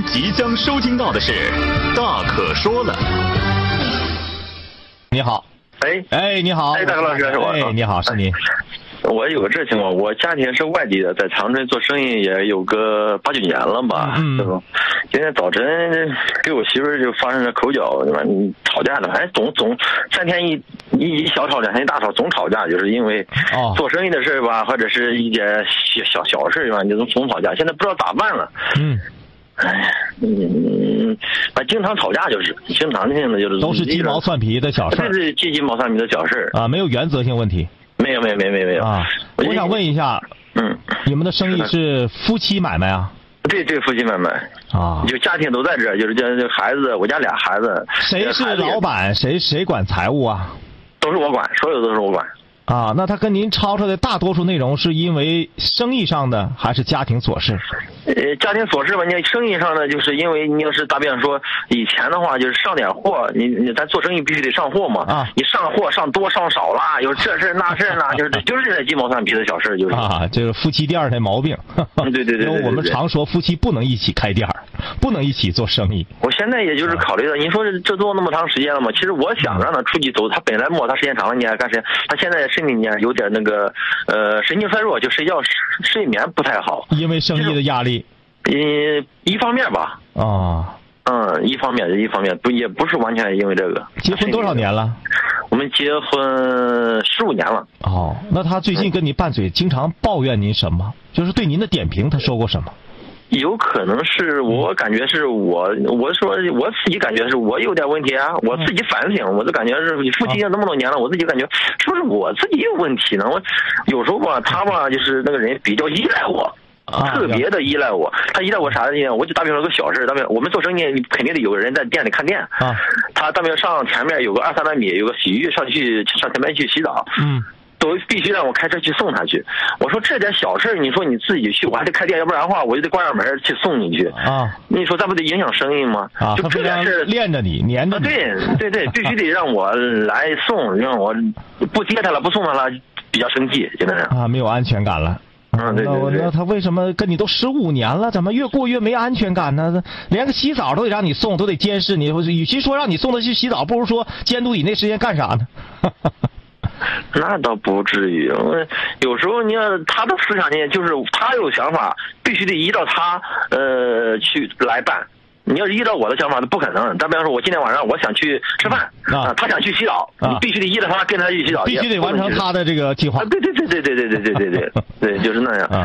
即将收听到的是《大可说了》。 你好，你好， 大哥老师是我。 你好，是您。 我有个这情况，我家庭是外地的，在长春做生意也有个8、9年了吧。今天早晨给我媳妇儿就发生了口角，对吧？吵架了，反正总3天一小吵，2天一大吵，总吵架，就是因为做生意的事吧，或者是一点小事吧，就总吵架。现在不知道咋办了。经常吵架，就是经常性的，就是都是鸡毛蒜皮的小事。 对，鸡毛蒜皮的小事啊，没有原则性问题。 没有啊！我想问一下，你们的生意是夫妻买卖啊？ 对，夫妻买卖啊， 就家庭都在这儿，就是这孩子，我家俩孩子。 谁是老板？谁管财务啊？ 都是我管，所有都是我管。 啊，那他跟您吵的大多数内容是因为生意上的，还是家庭琐事？ 家庭琐事吧，你生意上的就是因为你要是打比方说，以前的话就是上点货，咱做生意必须得上货嘛。你上货上多上少啦，有这事那事啦，就是这鸡毛蒜皮的小事，就是这个夫妻店的毛病。 对。 因为我们常说夫妻不能一起开店，不能一起做生意。 我现在也就是考虑到，您说这做那么长时间了嘛，其实我想让他出去走，他本来他时间长了，你还干谁？他现在身体呢有点那个神经衰弱，就睡眠不太好， 因为生意的压力。 一方面吧。一方面也不是完全因为这个。 结婚多少年了？ 我们结婚15年了。 那他最近跟你拌嘴，经常抱怨您什么？就是对您的点评，他说过什么？ 有可能是我感觉是我说我自己感觉是我有点问题啊，我自己反省，我就感觉是夫妻那么多年了，我自己感觉是不是我自己有问题呢？我有时候吧，他吧就是那个人比较依赖我。特别的依赖我，他依赖我啥呢？我就打比方说个小事，我们做生意肯定得有个人在店里看店。他打比方上前面有个2、300米，有个洗浴上前面去洗澡。都必须让我开车去送他去。我说这点小事，你说你自己去，我还得开店，要不然的话我就得关上门去送你去。你说咱不得影响生意吗？就这点事恋着你，黏着你。 对，必须得让我来送，让我不接他了，不送他了，比较生气，现在没有安全感了。 对。 那他为什么跟你都15年了，怎么越过越没安全感呢？连个洗澡都得让你送，都得监视你。与其说让你送他去洗澡，不如说监督你那时间干啥呢？ 那倒不至于，有时候你要他的思想呢，就是他有想法，必须得依照他去来办。你要是依照我的想法，那不可能。再比方说，我今天晚上我想去吃饭他想去洗澡，你必须得依着他跟他去洗澡， 必须得完成他的这个计划。 对，就是那样。